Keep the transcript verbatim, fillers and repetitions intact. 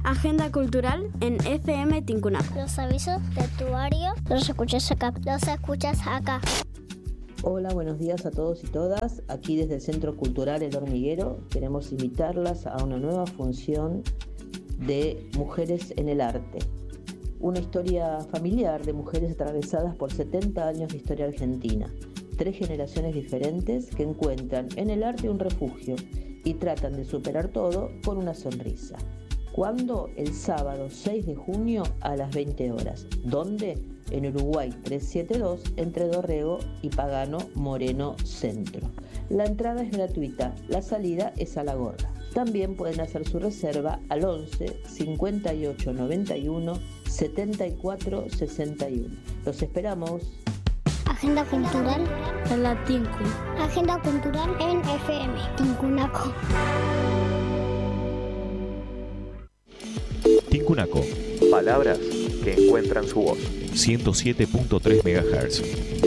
Agenda cultural en F M Tincunaco. Los avisos de tuario los escuchas acá. Los escuchas acá. Hola, buenos días a todos y todas. Aquí desde el Centro Cultural El Hormiguero queremos invitarlas a una nueva función de Mujeres en el Arte. Una historia familiar de mujeres atravesadas por setenta años de historia argentina. Tres generaciones diferentes que encuentran en el arte un refugio y tratan de superar todo con una sonrisa. ¿Cuándo? El sábado seis de junio a las veinte horas. ¿Dónde? En Uruguay trescientos setenta y dos, entre Dorrego y Pagano Moreno Centro. La entrada es gratuita, la salida es a la gorra. También pueden hacer su reserva al once, cincuenta y ocho, noventa y uno, setenta y cuatro, sesenta y uno. Los esperamos. Agenda cultural en la Tinku. Agenda cultural en F M Tincunaco. Tincunaco. Palabras que encuentran su voz. ciento siete punto tres megahertz.